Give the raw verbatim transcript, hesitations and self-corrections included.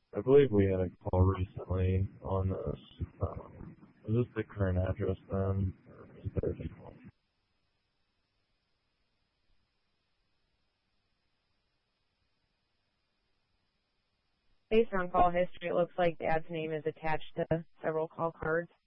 I believe we had a call recently on this. Um, is this the current address then, or is there a different one? Based on call history, it looks like Dad's name is attached to several call cards.